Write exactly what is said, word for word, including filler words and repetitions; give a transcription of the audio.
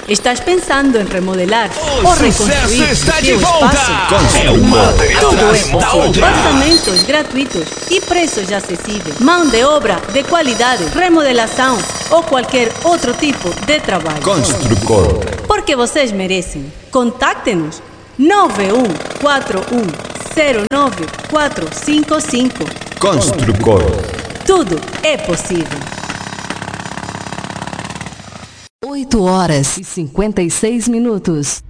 Estás pensando em remodelar O ou sucesso reconstruir está o de teu volta! espaço? É uma Tudo atrás é da possível. outra. Orçamentos gratuitos e preços acessíveis. Mão de obra de qualidade, remodelação ou qualquer outro tipo de trabalho. Construcor. Porque vocês merecem. Contacte-nos nove um quatro um zero nove quatro cinco cinco. Construcor. Tudo é possível. oito horas e cinquenta e seis minutos.